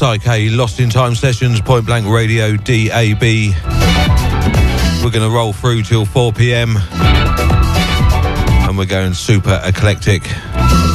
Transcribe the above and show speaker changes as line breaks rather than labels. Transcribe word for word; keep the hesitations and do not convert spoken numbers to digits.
Psyche, Lost in Time Sessions, Point Blank Radio, D A B. We're going to roll through till four p m and we're going super eclectic.